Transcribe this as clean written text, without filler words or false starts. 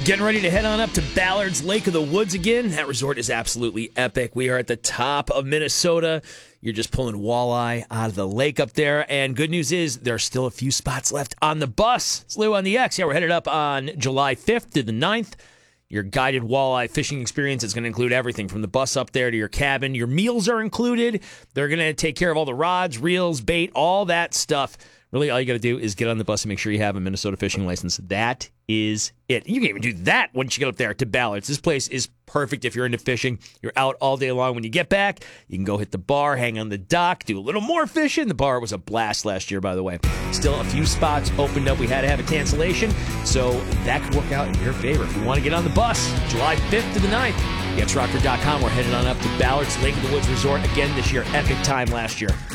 Getting ready to head on up to Ballard's Lake of the Woods again. That resort is absolutely epic. We are at the top of Minnesota. You're just pulling walleye out of the lake up there. And good news is there are still a few spots left on the bus. It's Lou on the X. Yeah, we're headed up on July 5th to the 9th. Your guided walleye fishing experience is going to include everything from the bus up there to your cabin. Your meals are included. They're going to take care of all the rods, reels, bait, all that stuff. Really, all you got to do is get on the bus and make sure you have a Minnesota fishing license. That is it. You can even do that once you get up there to Ballard's. This place is perfect if you're into fishing. You're out all day long. When you get back, you can go hit the bar, hang on the dock, do a little more fishing. The bar was a blast last year, by the way. Still a few spots opened up. We had to have a cancellation, so that could work out in your favor. If you want to get on the bus, July 5th to the 9th, GetsRockford.com. We're headed on up to Ballard's Lake of the Woods Resort again this year. Epic time last year.